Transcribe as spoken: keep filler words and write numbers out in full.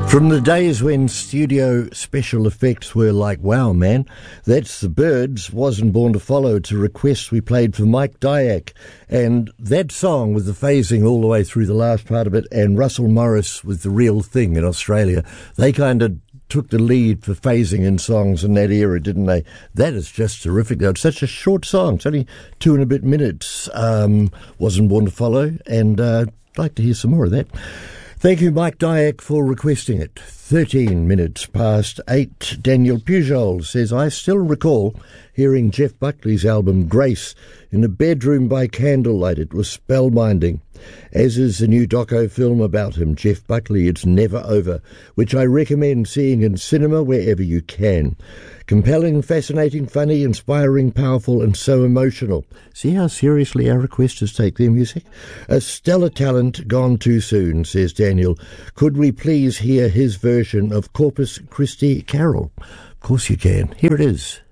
From the days when studio special effects were like, wow, man, that's the Byrds, Wasn't Born to Follow, to requests we played for Mike Dyack. And that song with the phasing all the way through the last part of it, and Russell Morris with The Real Thing in Australia, they kind of took the lead for phasing in songs in that era, didn't they? That is just terrific, though. It's such a short song. It's only two and a bit minutes. Um, Wasn't Born to Follow, and uh, I'd like to hear some more of that. Thank you, Mike Dyack, for requesting it. Thirteen minutes past eight. Daniel Pujol says, I still recall hearing Jeff Buckley's album Grace in a bedroom by candlelight. It was spellbinding, as is the new doco film about him, Jeff Buckley, It's Never Over, which I recommend seeing in cinema wherever you can. Compelling, fascinating, funny, inspiring, powerful, and so emotional. See how seriously our requesters take their music? A stellar talent gone too soon, says Daniel. Could we please hear his version of Corpus Christi Carol? Of course you can. Here it is.